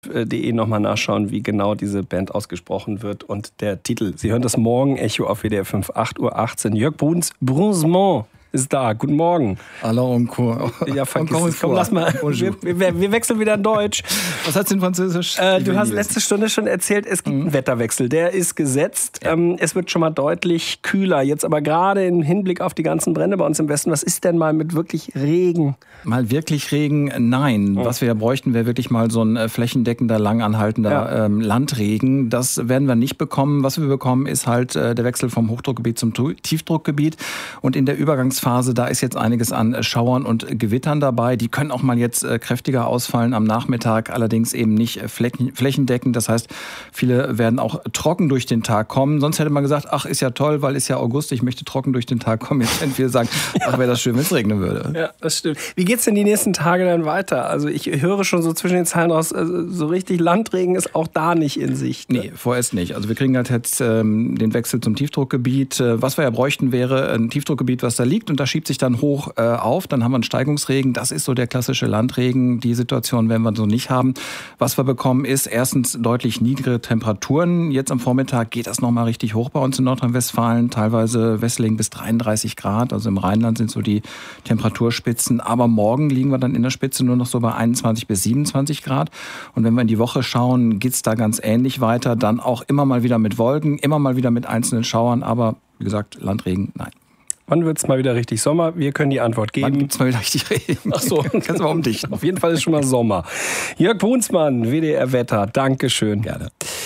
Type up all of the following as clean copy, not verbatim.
nochmal nachschauen, wie genau diese Band ausgesprochen wird und der Titel. Sie hören das Morgen-Echo auf WDR 5, 8:18 Uhr. Jörg Brunsmont ist da. Guten Morgen. Hallo, encore. Ja, vergiss es. Komm, lass mal. Wir wechseln wieder in Deutsch. Was hat's in Französisch? Du hast letzte Stunde schon erzählt, es gibt einen Wetterwechsel. Der ist gesetzt. Ja. Es wird schon mal deutlich kühler. Jetzt aber gerade im Hinblick auf die ganzen Brände bei uns im Westen. Was ist denn mal mit wirklich Regen? Mal wirklich Regen? Nein. Was wir ja bräuchten, wäre wirklich mal so ein flächendeckender, langanhaltender Landregen. Das werden wir nicht bekommen. Was wir bekommen, ist halt der Wechsel vom Hochdruckgebiet zum Tiefdruckgebiet. Und in der Übergangsphase, da ist jetzt einiges an Schauern und Gewittern dabei. Die können auch mal jetzt kräftiger ausfallen am Nachmittag, allerdings eben nicht flächendeckend. Das heißt, viele werden auch trocken durch den Tag kommen. Sonst hätte man gesagt, ach, ist ja toll, weil ist ja August, ich möchte trocken durch den Tag kommen. Jetzt werden viele sagen, ach, wäre das schön, wenn es regnen würde. Ja, das stimmt. Wie geht's denn die nächsten Tage dann weiter? Also ich höre schon so zwischen den Zeilen raus, so richtig Landregen ist auch da nicht in Sicht. Nee, vorerst nicht. Also wir kriegen halt jetzt den Wechsel zum Tiefdruckgebiet. Was wir ja bräuchten, wäre ein Tiefdruckgebiet, was da liegt und das schiebt sich dann hoch auf. Dann haben wir einen Steigungsregen. Das ist so der klassische Landregen. Die Situation werden wir so nicht haben. Was wir bekommen, ist erstens deutlich niedrigere Temperaturen. Jetzt am Vormittag geht das nochmal richtig hoch bei uns in Nordrhein-Westfalen. Teilweise Wesseling bis 33 Grad. Also im Rheinland sind so die Temperaturspitzen. Aber morgen liegen wir dann in der Spitze nur noch so bei 21 bis 27 Grad. Und wenn wir in die Woche schauen, geht's da ganz ähnlich weiter. Dann auch immer mal wieder mit Wolken, immer mal wieder mit einzelnen Schauern. Aber wie gesagt, Landregen, nein. Wann wird es mal wieder richtig Sommer? Wir können die Antwort geben. Wann gibt es mal wieder richtig Regen? Ach so, kannst du mal umdichten. Auf jeden Fall ist schon mal Sommer. Jörg Brunsmann, WDR Wetter, Dankeschön. Gerne.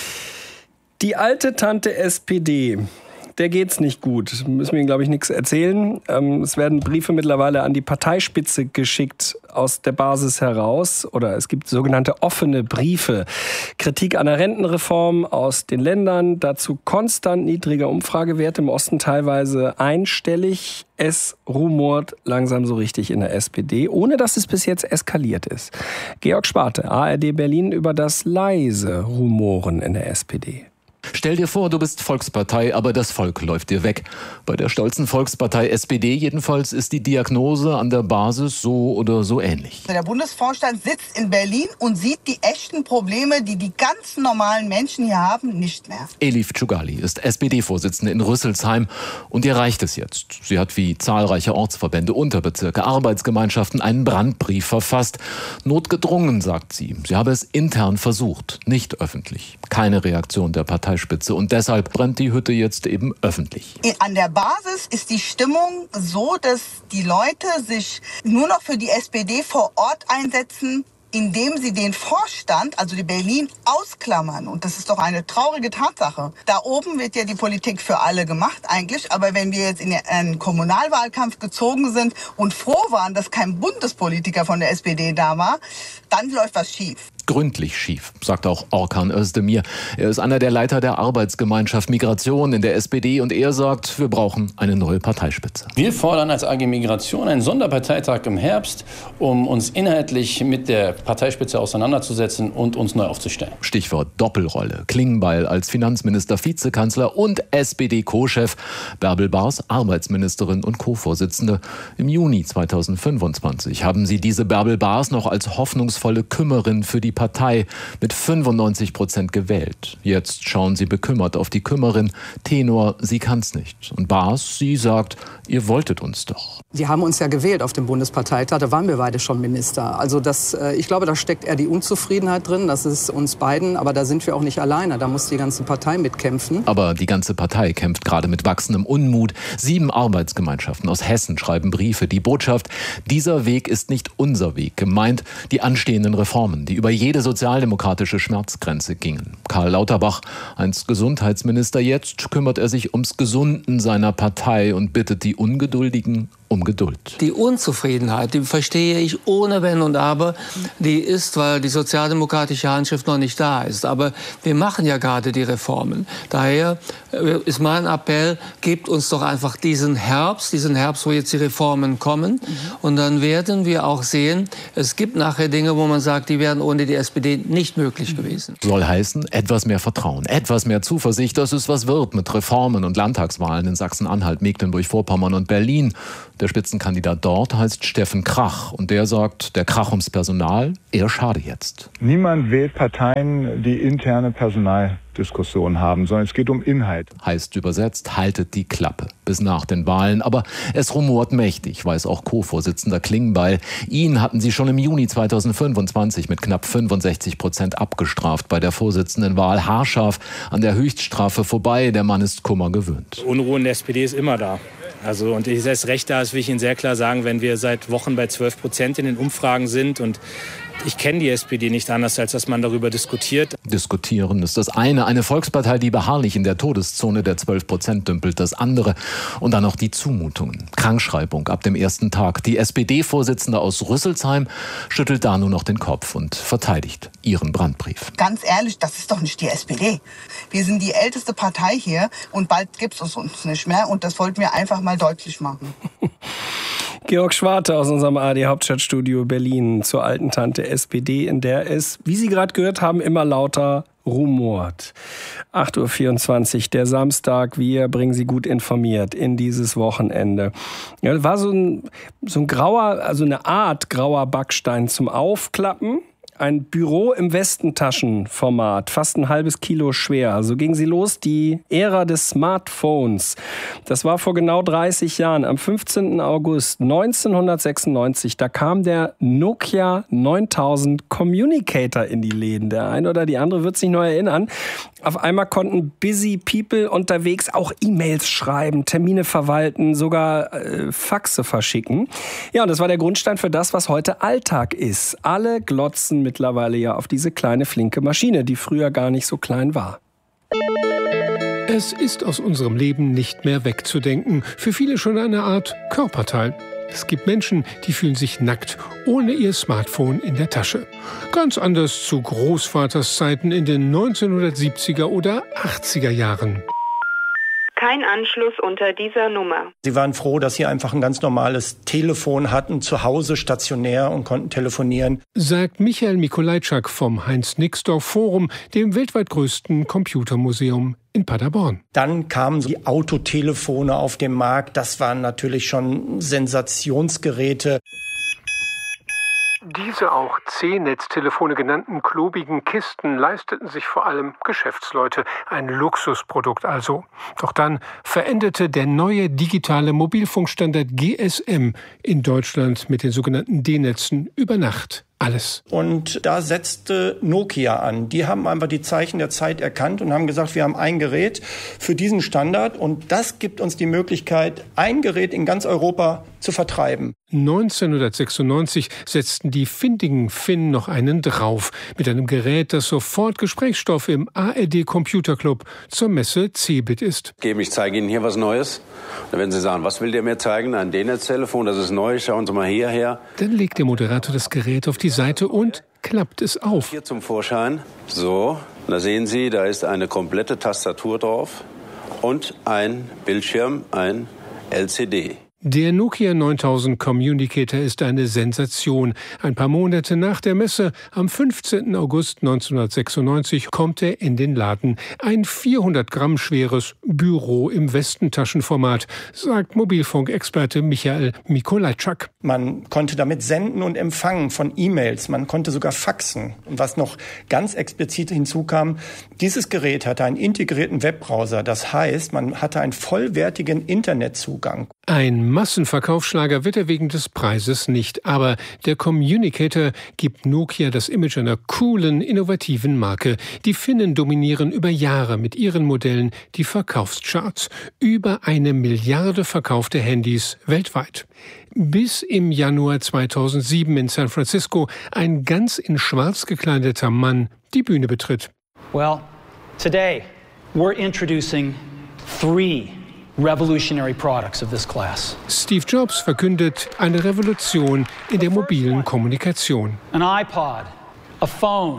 Die alte Tante SPD, der geht's nicht gut. Müssen wir Ihnen, glaube ich, nichts erzählen. Es werden Briefe mittlerweile an die Parteispitze geschickt aus der Basis heraus. Oder es gibt sogenannte offene Briefe. Kritik an der Rentenreform aus den Ländern. Dazu konstant niedrige Umfragewerte, im Osten teilweise einstellig. Es rumort langsam so richtig in der SPD, ohne dass es bis jetzt eskaliert ist. Georg Schwarte, ARD Berlin, über das leise Rumoren in der SPD. Stell dir vor, du bist Volkspartei, aber das Volk läuft dir weg. Bei der stolzen Volkspartei SPD jedenfalls ist die Diagnose an der Basis so oder so ähnlich. Der Bundesvorstand sitzt in Berlin und sieht die echten Probleme, die die ganz normalen Menschen hier haben, nicht mehr. Elif Tschugali ist SPD-Vorsitzende in Rüsselsheim und ihr reicht es jetzt. Sie hat wie zahlreiche Ortsverbände, Unterbezirke, Arbeitsgemeinschaften einen Brandbrief verfasst. Notgedrungen, sagt sie. Sie habe es intern versucht, nicht öffentlich. Keine Reaktion der Parteispitze und deshalb brennt die Hütte jetzt eben öffentlich. An der Basis ist die Stimmung so, dass die Leute sich nur noch für die SPD vor Ort einsetzen, indem sie den Vorstand, also die Berlin, ausklammern. Und das ist doch eine traurige Tatsache. Da oben wird ja die Politik für alle gemacht eigentlich. Aber wenn wir jetzt in einen Kommunalwahlkampf gezogen sind und froh waren, dass kein Bundespolitiker von der SPD da war, dann läuft was schief. Gründlich schief, sagt auch Orkan Özdemir. Er ist einer der Leiter der Arbeitsgemeinschaft Migration in der SPD und er sagt, wir brauchen eine neue Parteispitze. Wir fordern als AG Migration einen Sonderparteitag im Herbst, um uns inhaltlich mit der Parteispitze auseinanderzusetzen und uns neu aufzustellen. Stichwort Doppelrolle. Klingbeil als Finanzminister, Vizekanzler und SPD-Co-Chef. Bärbel Baas, Arbeitsministerin und Co-Vorsitzende. Im Juni 2025 haben sie diese Bärbel Baas noch als hoffnungsvolle Kümmerin für die Partei mit 95% gewählt. Jetzt schauen sie bekümmert auf die Kümmerin. Tenor, sie kann's nicht. Und Baas, sie sagt, ihr wolltet uns doch. Sie haben uns ja gewählt auf dem Bundesparteitag, da waren wir beide schon Minister. Also ich glaube, da steckt eher die Unzufriedenheit drin, das ist uns beiden, aber da sind wir auch nicht alleine, da muss die ganze Partei mitkämpfen. Aber die ganze Partei kämpft gerade mit wachsendem Unmut. 7 Arbeitsgemeinschaften aus Hessen schreiben Briefe. Die Botschaft, dieser Weg ist nicht unser Weg. Gemeint die anstehenden Reformen, die über jede sozialdemokratische Schmerzgrenze gingen. Karl Lauterbach, einst Gesundheitsminister, jetzt kümmert er sich ums Gesunden seiner Partei und bittet die Ungeduldigen um Geduld. Die Unzufriedenheit, die verstehe ich ohne Wenn und Aber. Die ist, weil die sozialdemokratische Handschrift noch nicht da ist. Aber wir machen ja gerade die Reformen. Daher ist mein Appell, gebt uns doch einfach diesen Herbst, wo jetzt die Reformen kommen. Und dann werden wir auch sehen, es gibt nachher Dinge, wo man sagt, die wären ohne die SPD nicht möglich gewesen. Soll heißen, etwas mehr Vertrauen, etwas mehr Zuversicht, dass es was wird mit Reformen und Landtagswahlen in Sachsen-Anhalt, Mecklenburg-Vorpommern und Berlin. Der Spitzenkandidat dort heißt Steffen Krach und der sagt, der Krach ums Personal, er schade jetzt. Niemand wählt Parteien, die interne Personaldiskussionen haben, sondern es geht um Inhalt. Heißt übersetzt, haltet die Klappe bis nach den Wahlen. Aber es rumort mächtig, weiß auch Co-Vorsitzender Klingbeil. Ihn hatten sie schon im Juni 2025 mit knapp 65% abgestraft bei der Vorsitzendenwahl. Haarscharf an der Höchststrafe vorbei. Der Mann ist Kummer gewöhnt. Unruhe in der SPD ist immer da. Und ich erst recht da, das will ich Ihnen sehr klar sagen, wenn wir seit Wochen bei 12% in den Umfragen sind und ich kenne die SPD nicht anders, als dass man darüber diskutiert. Diskutieren ist das eine. Eine Volkspartei, die beharrlich in der Todeszone der 12% dümpelt, das andere. Und dann noch die Zumutungen. Krankschreibung ab dem ersten Tag. Die SPD-Vorsitzende aus Rüsselsheim schüttelt da nur noch den Kopf und verteidigt ihren Brandbrief. Ganz ehrlich, das ist doch nicht die SPD. Wir sind die älteste Partei hier und bald gibt es uns nicht mehr. Und das wollten wir einfach mal deutlich machen. Georg Schwarte aus unserem ARD-Hauptstadtstudio Berlin zur alten Tante SPD, in der es, wie Sie gerade gehört haben, immer lauter rumort. 8.24 Uhr, der Samstag. Wir bringen Sie gut informiert in dieses Wochenende. Ja, war so ein grauer, also eine Art grauer Backstein zum Aufklappen. Ein Büro im Westentaschenformat, fast ein halbes Kilo schwer. So ging sie los, die Ära des Smartphones. Das war vor genau 30 Jahren, am 15. August 1996. Da kam der Nokia 9000 Communicator in die Läden. Der eine oder die andere wird sich noch erinnern. Auf einmal konnten busy people unterwegs auch E-Mails schreiben, Termine verwalten, sogar Faxe verschicken. Ja, und das war der Grundstein für das, was heute Alltag ist. Alle glotzen mittlerweile ja auf diese kleine, flinke Maschine, die früher gar nicht so klein war. Es ist aus unserem Leben nicht mehr wegzudenken. Für viele schon eine Art Körperteil. Es gibt Menschen, die fühlen sich nackt, ohne ihr Smartphone in der Tasche. Ganz anders zu Großvaters Zeiten in den 1970er oder 80er Jahren. Kein Anschluss unter dieser Nummer. Sie waren froh, dass Sie einfach ein ganz normales Telefon hatten, zu Hause stationär und konnten telefonieren. Sagt Michael Mikolajczak vom Heinz-Nixdorf-Forum, dem weltweit größten Computermuseum in Paderborn. Dann kamen die Autotelefone auf den Markt. Das waren natürlich schon Sensationsgeräte. Diese auch C-Netztelefone genannten klobigen Kisten leisteten sich vor allem Geschäftsleute. Ein Luxusprodukt also. Doch dann verendete der neue digitale Mobilfunkstandard GSM in Deutschland mit den sogenannten D-Netzen über Nacht alles. Und da setzte Nokia an. Die haben einfach die Zeichen der Zeit erkannt und haben gesagt, wir haben ein Gerät für diesen Standard und das gibt uns die Möglichkeit, ein Gerät in ganz Europa zu vertreiben. 1996 setzten die findigen Finnen noch einen drauf mit einem Gerät, das sofort Gesprächsstoff im ARD Computer Club zur Messe CeBIT ist. Ich zeige Ihnen hier was Neues. Dann werden Sie sagen, was will der mir zeigen? Ein D-Netz-Telefon, das ist neu, schauen Sie mal hierher. Dann legt der Moderator das Gerät auf die Seite und klappt es auf. Hier zum Vorschein. So, da sehen Sie, da ist eine komplette Tastatur drauf und ein Bildschirm, ein LCD. Der Nokia 9000 Communicator ist eine Sensation. Ein paar Monate nach der Messe, am 15. August 1996, kommt er in den Laden. Ein 400 Gramm schweres Büro im Westentaschenformat, sagt Mobilfunkexperte Michael Mikolajczak. Man konnte damit senden und empfangen von E-Mails. Man konnte sogar faxen. Und was noch ganz explizit hinzukam, dieses Gerät hatte einen integrierten Webbrowser. Das heißt, man hatte einen vollwertigen Internetzugang. Ein Massenverkaufsschlager wird er wegen des Preises nicht, aber der Communicator gibt Nokia das Image einer coolen, innovativen Marke. Die Finnen dominieren über Jahre mit ihren Modellen die Verkaufscharts. Über 1 Milliarde verkaufte Handys weltweit. Bis im Januar 2007 in San Francisco ein ganz in schwarz gekleideter Mann die Bühne betritt. Well, today we're introducing 3 revolutionary products of this class. Steve Jobs verkündet eine Revolution in der mobilen Kommunikation. An iPod, a phone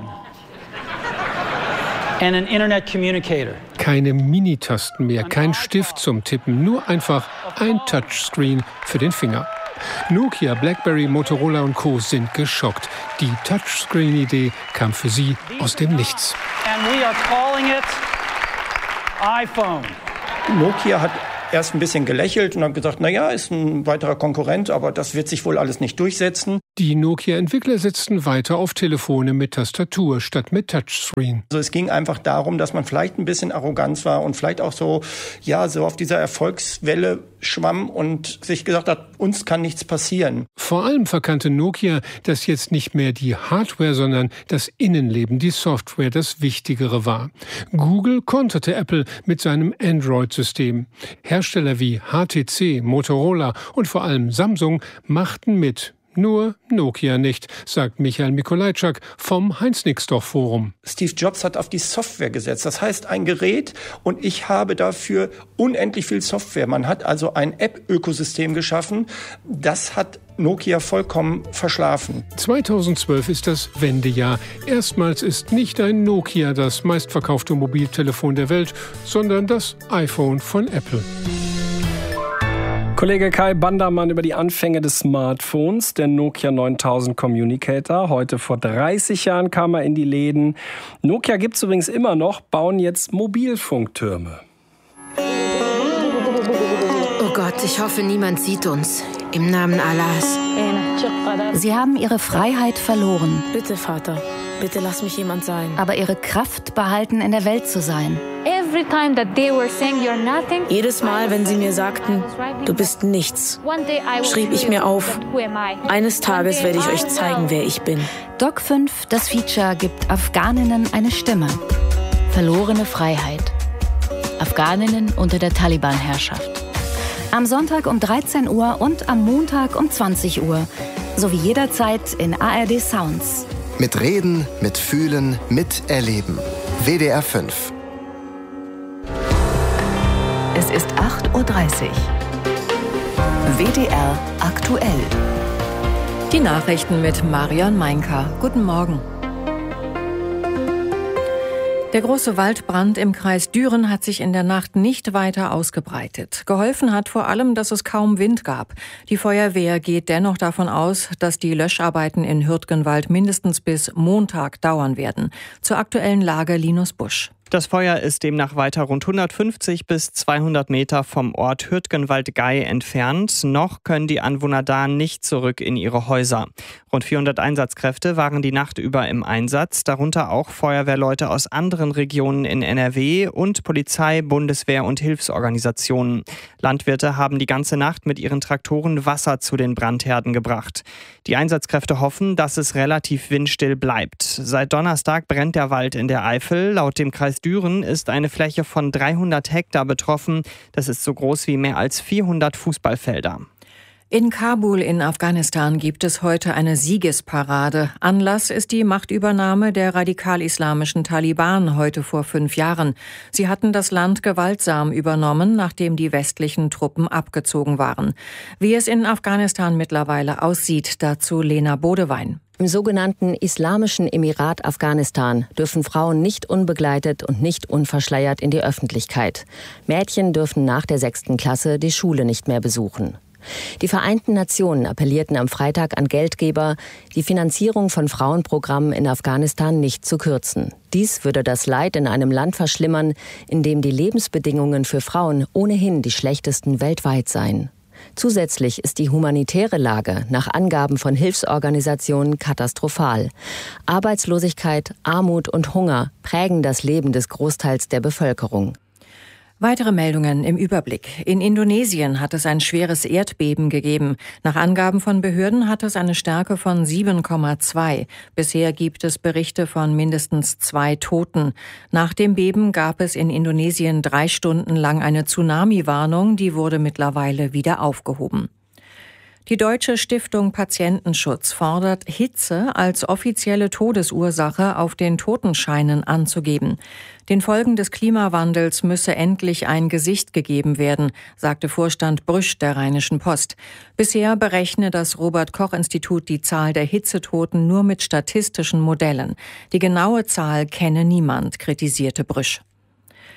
and an Internet communicator. Keine Minitasten mehr, kein Stift zum Tippen, nur einfach ein Touchscreen für den Finger. Nokia, BlackBerry, Motorola und Co. sind geschockt. Die Touchscreen-Idee kam für sie aus dem Nichts. And we are calling it iPhone. Nokia hat erst ein bisschen gelächelt und habe gesagt, naja, ist ein weiterer Konkurrent, aber das wird sich wohl alles nicht durchsetzen. Die Nokia-Entwickler setzten weiter auf Telefone mit Tastatur statt mit Touchscreen. Also es ging einfach darum, dass man vielleicht ein bisschen arrogant war und vielleicht auch so auf dieser Erfolgswelle schwamm und sich gesagt hat, uns kann nichts passieren. Vor allem verkannte Nokia, dass jetzt nicht mehr die Hardware, sondern das Innenleben, die Software, das Wichtigere war. Google konterte Apple mit seinem Android-System. Hersteller wie HTC, Motorola und vor allem Samsung machten mit. Nur Nokia nicht, sagt Michael Mikolajczak vom Heinz-Nixdorf-Forum. Steve Jobs hat auf die Software gesetzt. Das heißt, ein Gerät und ich habe dafür unendlich viel Software. Man hat also ein App-Ökosystem geschaffen. Das hat Nokia vollkommen verschlafen. 2012 ist das Wendejahr. Erstmals ist nicht ein Nokia das meistverkaufte Mobiltelefon der Welt, sondern das iPhone von Apple. Kollege Kai Bandermann über die Anfänge des Smartphones, der Nokia 9000 Communicator. Heute vor 30 Jahren kam er in die Läden. Nokia gibt's übrigens immer noch, bauen jetzt Mobilfunktürme. Oh Gott, ich hoffe, niemand sieht uns. Im Namen Allahs. Sie haben ihre Freiheit verloren. Bitte, Vater, bitte lass mich jemand sein. Aber ihre Kraft behalten, in der Welt zu sein. Jedes Mal, wenn sie mir sagten, du bist nichts, schrieb ich mir auf, eines Tages werde ich euch zeigen, wer ich bin. Doc 5, das Feature, gibt Afghaninnen eine Stimme. Verlorene Freiheit. Afghaninnen unter der Taliban-Herrschaft. Am Sonntag um 13 Uhr und am Montag um 20 Uhr. Sowie jederzeit in ARD Sounds. Mit Reden, mit Fühlen, mit Erleben. WDR 5. Es ist 8:30 Uhr. WDR aktuell. Die Nachrichten mit Marion Meinker. Guten Morgen. Der große Waldbrand im Kreis Düren hat sich in der Nacht nicht weiter ausgebreitet. Geholfen hat vor allem, dass es kaum Wind gab. Die Feuerwehr geht dennoch davon aus, dass die Löscharbeiten in Hürtgenwald mindestens bis Montag dauern werden. Zur aktuellen Lage Linus Busch. Das Feuer ist demnach weiter rund 150 bis 200 Meter vom Ort Hürtgenwald-Gei entfernt. Noch können die Anwohner da nicht zurück in ihre Häuser. Rund 400 Einsatzkräfte waren die Nacht über im Einsatz, darunter auch Feuerwehrleute aus anderen Regionen in NRW und Polizei, Bundeswehr und Hilfsorganisationen. Landwirte haben die ganze Nacht mit ihren Traktoren Wasser zu den Brandherden gebracht. Die Einsatzkräfte hoffen, dass es relativ windstill bleibt. Seit Donnerstag brennt der Wald in der Eifel. Laut dem Kreis Düren ist eine Fläche von 300 Hektar betroffen. Das ist so groß wie mehr als 400 Fußballfelder. In Kabul in Afghanistan gibt es heute eine Siegesparade. Anlass ist die Machtübernahme der radikal-islamischen Taliban heute vor 5 Jahren. Sie hatten das Land gewaltsam übernommen, nachdem die westlichen Truppen abgezogen waren. Wie es in Afghanistan mittlerweile aussieht, dazu Lena Bodewein. Im sogenannten Islamischen Emirat Afghanistan dürfen Frauen nicht unbegleitet und nicht unverschleiert in die Öffentlichkeit. Mädchen dürfen nach der 6. Klasse die Schule nicht mehr besuchen. Die Vereinten Nationen appellierten am Freitag an Geldgeber, die Finanzierung von Frauenprogrammen in Afghanistan nicht zu kürzen. Dies würde das Leid in einem Land verschlimmern, in dem die Lebensbedingungen für Frauen ohnehin die schlechtesten weltweit seien. Zusätzlich ist die humanitäre Lage nach Angaben von Hilfsorganisationen katastrophal. Arbeitslosigkeit, Armut und Hunger prägen das Leben des Großteils der Bevölkerung. Weitere Meldungen im Überblick. In Indonesien hat es ein schweres Erdbeben gegeben. Nach Angaben von Behörden hat es eine Stärke von 7,2. Bisher gibt es Berichte von mindestens 2 Toten. Nach dem Beben gab es in Indonesien 3 Stunden lang eine Tsunami-Warnung. Die wurde mittlerweile wieder aufgehoben. Die Deutsche Stiftung Patientenschutz fordert, Hitze als offizielle Todesursache auf den Totenscheinen anzugeben. Den Folgen des Klimawandels müsse endlich ein Gesicht gegeben werden, sagte Vorstand Brüsch der Rheinischen Post. Bisher berechne das Robert-Koch-Institut die Zahl der Hitzetoten nur mit statistischen Modellen. Die genaue Zahl kenne niemand, kritisierte Brüsch.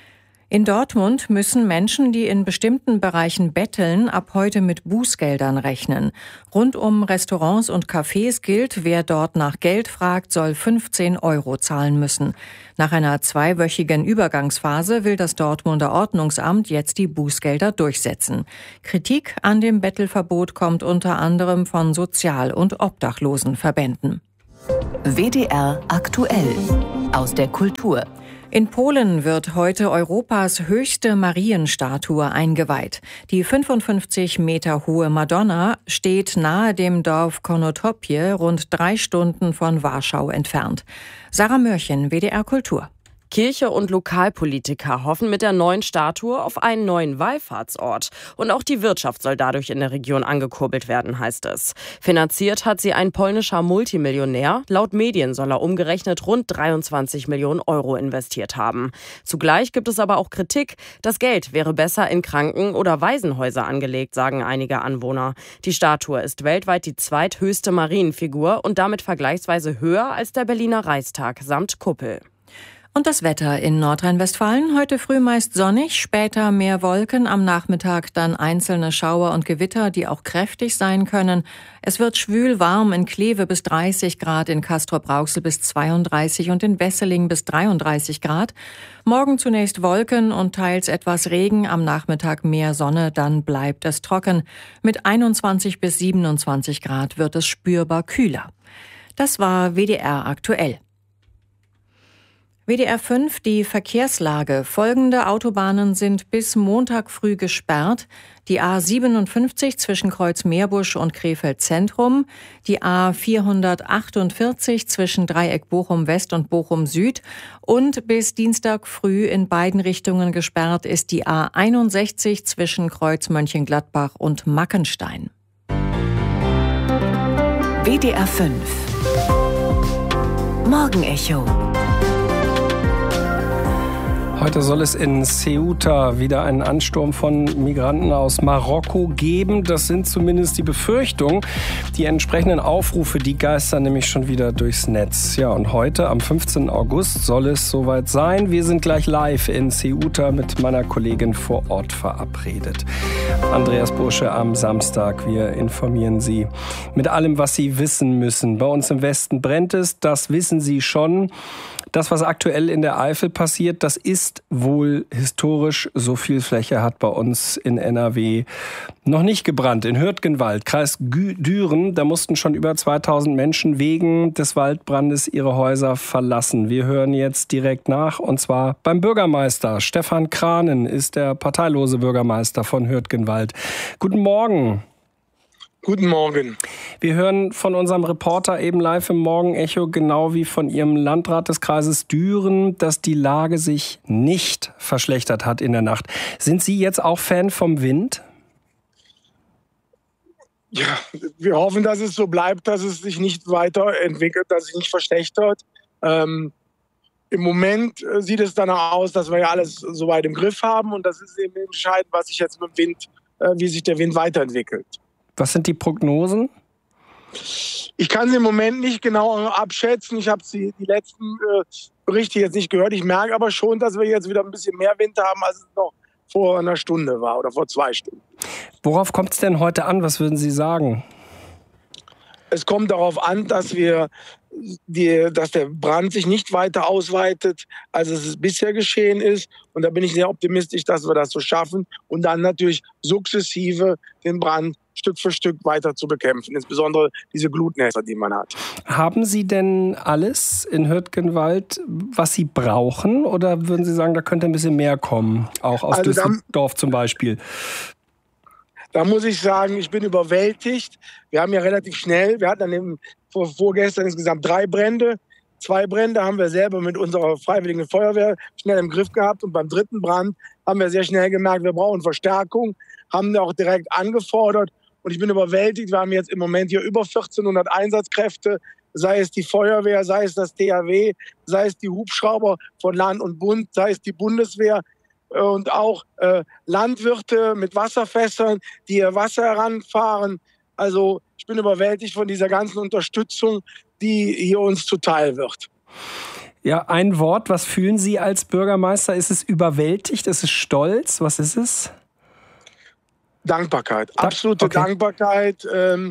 In Dortmund müssen Menschen, die in bestimmten Bereichen betteln, ab heute mit Bußgeldern rechnen. Rund um Restaurants und Cafés gilt, wer dort nach Geld fragt, soll 15 € zahlen müssen. Nach einer 2-wöchigen Übergangsphase will das Dortmunder Ordnungsamt jetzt die Bußgelder durchsetzen. Kritik an dem Bettelverbot kommt unter anderem von Sozial- und Obdachlosenverbänden. WDR aktuell aus der Kultur. In Polen wird heute Europas höchste Marienstatue eingeweiht. Die 55 Meter hohe Madonna steht nahe dem Dorf Konotopie, rund 3 Stunden von Warschau entfernt. Sarah Mörchen, WDR Kultur. Kirche und Lokalpolitiker hoffen mit der neuen Statue auf einen neuen Wallfahrtsort. Und auch die Wirtschaft soll dadurch in der Region angekurbelt werden, heißt es. Finanziert hat sie ein polnischer Multimillionär. Laut Medien soll er umgerechnet rund 23 Millionen € investiert haben. Zugleich gibt es aber auch Kritik. Das Geld wäre besser in Kranken- oder Waisenhäuser angelegt, sagen einige Anwohner. Die Statue ist weltweit die zweithöchste Marienfigur und damit vergleichsweise höher als der Berliner Reichstag samt Kuppel. Und das Wetter in Nordrhein-Westfalen. Heute früh meist sonnig, später mehr Wolken, am Nachmittag dann einzelne Schauer und Gewitter, die auch kräftig sein können. Es wird schwül warm, in Kleve bis 30 Grad, in Castrop-Rauxel bis 32 und in Wesseling bis 33 Grad. Morgen zunächst Wolken und teils etwas Regen, am Nachmittag mehr Sonne, dann bleibt es trocken. Mit 21 bis 27 Grad wird es spürbar kühler. Das war WDR aktuell. WDR 5, die Verkehrslage. Folgende Autobahnen sind bis Montag früh gesperrt. Die A57 zwischen Kreuz-Meerbusch und Krefeld Zentrum, die A448 zwischen Dreieck Bochum West und Bochum Süd und bis Dienstag früh in beiden Richtungen gesperrt ist die A61 zwischen Kreuz Mönchengladbach und Mackenstein. WDR 5 Morgenecho. Heute soll es in Ceuta wieder einen Ansturm von Migranten aus Marokko geben. Das sind zumindest die Befürchtungen. Die entsprechenden Aufrufe, die geistern nämlich schon wieder durchs Netz. Ja, und heute, am 15. August, soll es soweit sein. Wir sind gleich live in Ceuta mit meiner Kollegin vor Ort verabredet. Andreas Bursche am Samstag. Wir informieren Sie mit allem, was Sie wissen müssen. Bei uns im Westen brennt es, das wissen Sie schon. Das, was aktuell in der Eifel passiert, das ist wohl historisch. So viel Fläche hat bei uns in NRW noch nicht gebrannt. In Hürtgenwald, Kreis Düren, da mussten schon über 2000 Menschen wegen des Waldbrandes ihre Häuser verlassen. Wir hören jetzt direkt nach, und zwar beim Bürgermeister. Stefan Kranen ist der parteilose Bürgermeister von Hürtgenwald. Guten Morgen. Guten Morgen. Wir hören von unserem Reporter eben live im Morgenecho, genau wie von Ihrem Landrat des Kreises Düren, dass die Lage sich nicht verschlechtert hat in der Nacht. Sind Sie jetzt auch Fan vom Wind? Ja, wir hoffen, dass es so bleibt, dass es sich nicht weiterentwickelt, dass es sich nicht verschlechtert. Im Moment sieht es danach aus, dass wir ja alles soweit im Griff haben, und das ist eben entscheidend, was sich jetzt mit dem Wind, wie sich der Wind weiterentwickelt. Was sind die Prognosen? Ich kann sie im Moment nicht genau abschätzen. Ich habe die letzten Berichte jetzt nicht gehört. Ich merke aber schon, dass wir jetzt wieder ein bisschen mehr Wind haben, als es noch vor einer Stunde war oder vor 2 Stunden. Worauf kommt es denn heute an? Was würden Sie sagen? Es kommt darauf an, dass der Brand sich nicht weiter ausweitet, als es bisher geschehen ist. Und da bin ich sehr optimistisch, dass wir das so schaffen. Und dann natürlich sukzessive den Brand Stück für Stück weiter zu bekämpfen. Insbesondere diese Glutnester, die man hat. Haben Sie denn alles in Hürtgenwald, was Sie brauchen? Oder würden Sie sagen, da könnte ein bisschen mehr kommen? Auch aus Düsseldorf zum Beispiel. Da muss ich sagen, ich bin überwältigt. Wir haben ja relativ schnell, wir hatten dann vorgestern insgesamt 3 Brände. 2 Brände haben wir selber mit unserer Freiwilligen Feuerwehr schnell im Griff gehabt. Und beim 3. Brand haben wir sehr schnell gemerkt, wir brauchen Verstärkung, haben auch direkt angefordert. Und ich bin überwältigt. Wir haben jetzt im Moment hier über 1400 Einsatzkräfte, sei es die Feuerwehr, sei es das THW, sei es die Hubschrauber von Land und Bund, sei es die Bundeswehr. Und auch Landwirte mit Wasserfässern, die ihr Wasser heranfahren. Also ich bin überwältigt von dieser ganzen Unterstützung, die hier uns zuteil wird. Ja, ein Wort. Was fühlen Sie als Bürgermeister? Ist es überwältigt? Ist es stolz? Was ist es? Dankbarkeit. Absolute Dankbarkeit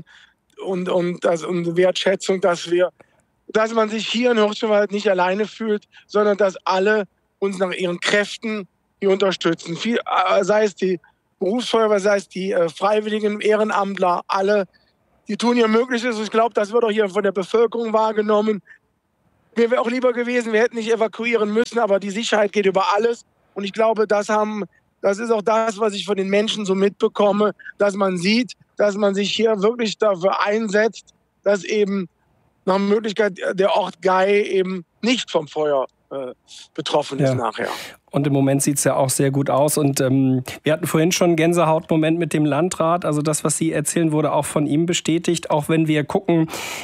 und Wertschätzung, dass man sich hier in Hürtgenwald nicht alleine fühlt, sondern dass alle uns nach ihren Kräften hier unterstützen. Sei es die Berufsfeuerwehr, sei es die Freiwilligen, Ehrenamtler, alle, die tun ihr Möglichstes. Ich glaube, das wird auch hier von der Bevölkerung wahrgenommen. Mir wäre auch lieber gewesen, wir hätten nicht evakuieren müssen, aber die Sicherheit geht über alles. Und ich glaube, das ist auch das, was ich von den Menschen so mitbekomme, dass man sieht, dass man sich hier wirklich dafür einsetzt, dass eben nach Möglichkeit der Ort Gei eben nicht vom Feuer betroffen ist nachher. Und im Moment sieht es ja auch sehr gut aus. Und wir hatten vorhin schon einen Gänsehautmoment mit dem Landrat. Also das, was Sie erzählen, wurde auch von ihm bestätigt. Auch wenn wir gucken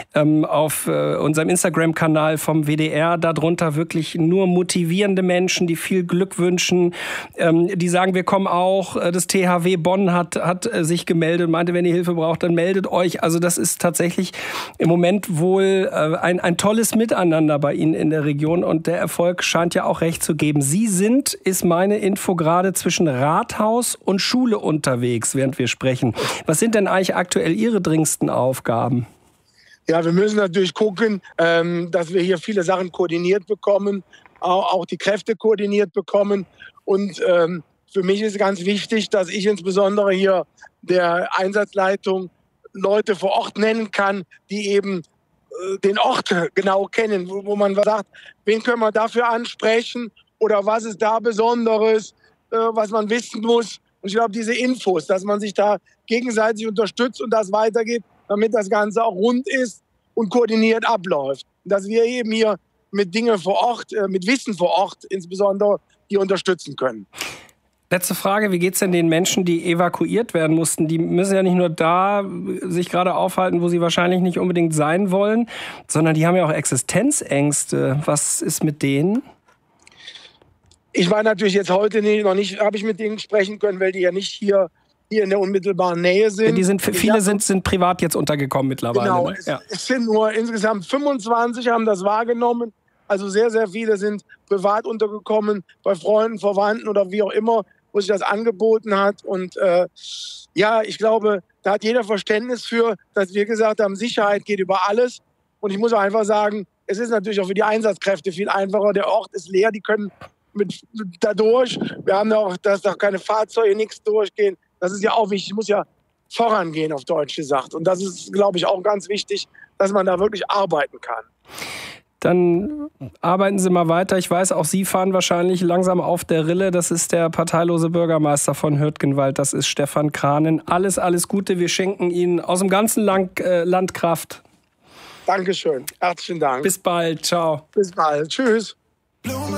auf unserem Instagram-Kanal vom WDR, darunter wirklich nur motivierende Menschen, die viel Glück wünschen. Die sagen, wir kommen auch. Das THW Bonn hat sich gemeldet und meinte, wenn ihr Hilfe braucht, dann meldet euch. Also das ist tatsächlich im Moment wohl ein tolles Miteinander bei Ihnen in der Region. Und der Erfolg scheint ja auch recht zu geben. Sie sind, ist meine Info, gerade zwischen Rathaus und Schule unterwegs, während wir sprechen. Was sind denn eigentlich aktuell Ihre dringendsten Aufgaben? Ja, wir müssen natürlich gucken, dass wir hier viele Sachen koordiniert bekommen, auch die Kräfte koordiniert bekommen. Und für mich ist ganz wichtig, dass ich insbesondere hier der Einsatzleitung Leute vor Ort nennen kann, die eben den Ort genau kennen, wo man sagt, wen können wir dafür ansprechen oder was ist da Besonderes, was man wissen muss. Und ich glaube, diese Infos, dass man sich da gegenseitig unterstützt und das weitergeht, damit das Ganze auch rund ist und koordiniert abläuft. Und dass wir eben hier mit Dingen vor Ort, mit Wissen vor Ort insbesondere, die unterstützen können. Letzte Frage, wie geht's denn den Menschen, die evakuiert werden mussten? Die müssen ja nicht nur da sich gerade aufhalten, wo sie wahrscheinlich nicht unbedingt sein wollen, sondern die haben ja auch Existenzängste. Was ist mit denen? Ich war natürlich jetzt heute noch nicht, habe ich mit denen sprechen können, weil die ja nicht hier in der unmittelbaren Nähe sind. Viele sind privat jetzt untergekommen mittlerweile. Genau, ne? Es sind nur insgesamt 25, haben das wahrgenommen. Also sehr, sehr viele sind privat untergekommen, bei Freunden, Verwandten oder wie auch immer, wo sich das angeboten hat. Und ich glaube, da hat jeder Verständnis für, dass wir gesagt haben, Sicherheit geht über alles. Und ich muss auch einfach sagen, es ist natürlich auch für die Einsatzkräfte viel einfacher. Der Ort ist leer, die können da durch. Wir haben auch, dass da keine Fahrzeuge, nichts durchgehen. Das ist ja auch wichtig. Ich muss ja vorangehen, auf Deutsch gesagt. Und das ist, glaube ich, auch ganz wichtig, dass man da wirklich arbeiten kann. Dann arbeiten Sie mal weiter. Ich weiß, auch Sie fahren wahrscheinlich langsam auf der Rille. Das ist der parteilose Bürgermeister von Hürtgenwald. Das ist Stefan Kranen. Alles Gute. Wir schenken Ihnen aus dem ganzen Land Kraft. Dankeschön. Herzlichen Dank. Bis bald. Ciao. Bis bald. Tschüss.